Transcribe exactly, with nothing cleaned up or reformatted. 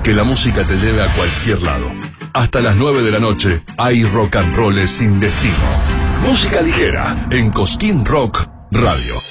Que la música te lleve a cualquier lado. Hasta las nueve de la noche hay rock and roll sin destino. Música ligera en Cosquín Rock Radio.